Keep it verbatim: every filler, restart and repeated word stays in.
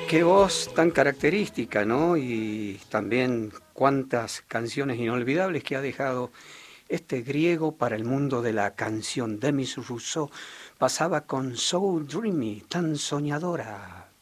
Qué voz tan característica, ¿no? Y también cuántas canciones inolvidables que ha dejado este griego para el mundo de la canción. Demis Rousseau pasaba con So Dreamy, tan soñadora.